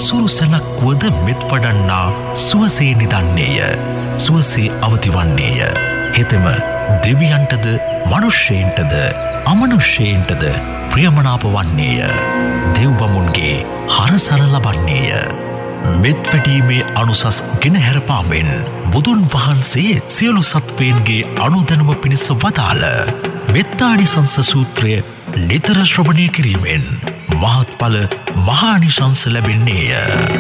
අසුරු සැලක් වුවද මෙත් වඩන්නා සුවසේ නිදන්නේය. සුවසේ අවතිවන්නේය. හෙතෙම දෙවියන්ටද මනුෂ්‍යයන්ටද අමනුෂ්‍යයන්ටද ප්‍රියමනාප වන්නේය. දෙව්බමුන්ගේ හරසර ලබන්නේය. මෙත් වැටීමේ අනුසස් ගෙනහැරපාමෙන් බුදුන් වහන්සේ සියලු සත්වයන්ගේ අනුදැනුම පිණිස වදාළ මෙත්තානිසංස සූත්‍රය නිතර ශ්‍රවණය කිරීමෙන් මහත්ඵල මහානිශංස ලැබෙන්නේය.